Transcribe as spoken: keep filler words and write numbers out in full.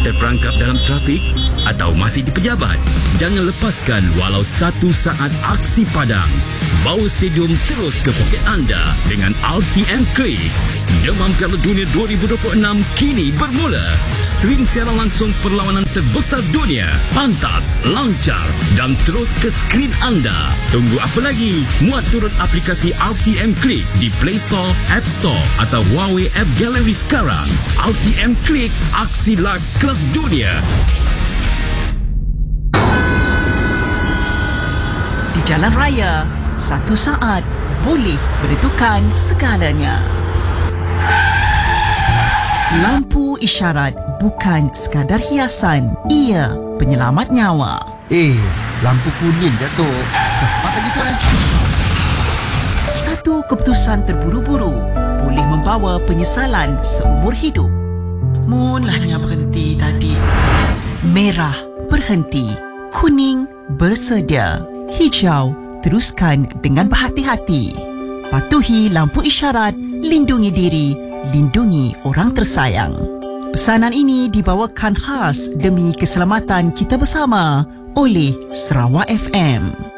Terperangkap dalam trafik atau masih di pejabat? Jangan lepaskan walau satu saat aksi padang. Bawa stadium terus ke poket anda dengan R T M Click. Demam Piala Dunia dua ribu dua puluh enam kini bermula. Stream siaran langsung perlawanan terbesar dunia. Pantas, lancar dan terus ke skrin anda. Tunggu apa lagi? Muat turun aplikasi R T M Click di Play Store, App Store atau Huawei App Gallery sekarang. R T M Click, aksi live kelas dunia. Di jalan raya, satu saat boleh menentukan segalanya. Lampu isyarat bukan sekadar hiasan, ia penyelamat nyawa. Eh, lampu kuning jatuh. Cepat lagi tuan. Satu keputusan terburu-buru boleh membawa penyesalan seumur hidup. Munlah yang berhenti tadi. Merah, berhenti. Kuning, bersedia. Hijau, teruskan dengan berhati-hati. Patuhi lampu isyarat, lindungi diri, lindungi orang tersayang. Pesanan ini dibawakan khas demi keselamatan kita bersama oleh Sarawak F M.